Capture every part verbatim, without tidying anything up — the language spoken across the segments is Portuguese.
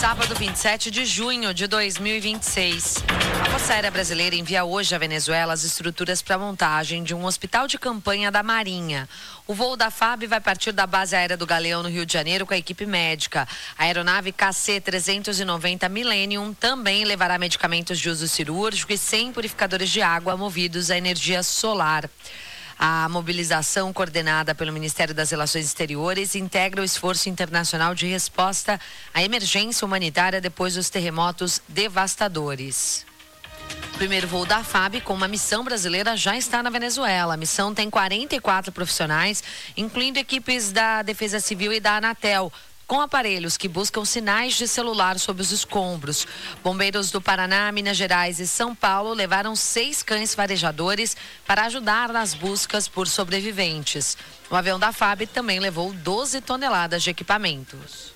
Sábado, vinte e sete de junho de dois mil e vinte e seis. A Força Aérea Brasileira envia hoje à Venezuela as estruturas para a montagem de um hospital de campanha da Marinha. O voo da F A B vai partir da base aérea do Galeão, no Rio de Janeiro, com a equipe médica. A aeronave K C trezentos e noventa Millennium também levará medicamentos de uso cirúrgico e cem purificadores de água movidos à energia solar. A mobilização coordenada pelo Ministério das Relações Exteriores integra o esforço internacional de resposta à emergência humanitária depois dos terremotos devastadores. O primeiro voo da F A B com uma missão brasileira já está na Venezuela. A missão tem quarenta e quatro profissionais, incluindo equipes da Defesa Civil e da Anatel, com aparelhos que buscam sinais de celular sob os escombros. Bombeiros do Paraná, Minas Gerais e São Paulo levaram seis cães farejadores para ajudar nas buscas por sobreviventes. O avião da F A B também levou doze toneladas de equipamentos.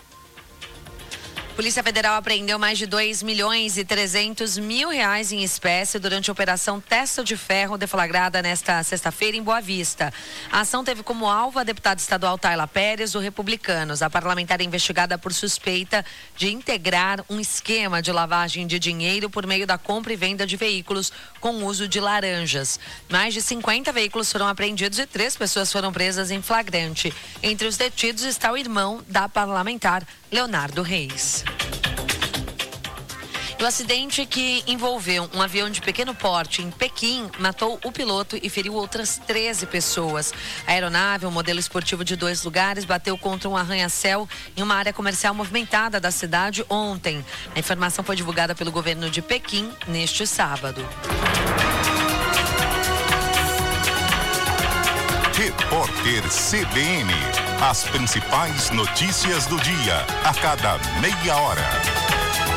A Polícia Federal apreendeu mais de dois milhões e trezentos mil reais em espécie durante a Operação Testa de Ferro, deflagrada nesta sexta-feira em Boa Vista. A ação teve como alvo a deputada estadual Tayla Pérez, do Republicanos. A parlamentar é investigada por suspeita de integrar um esquema de lavagem de dinheiro por meio da compra e venda de veículos com uso de laranjas. Mais de cinquenta veículos foram apreendidos e três pessoas foram presas em flagrante. Entre os detidos está o irmão da parlamentar, Leonardo Reis. O acidente que envolveu um avião de pequeno porte em Pequim matou o piloto e feriu outras treze pessoas. A aeronave, um modelo esportivo de dois lugares, bateu contra um arranha-céu em uma área comercial movimentada da cidade ontem. A informação foi divulgada pelo governo de Pequim neste sábado. Repórter C B N. As principais notícias do dia, a cada meia hora.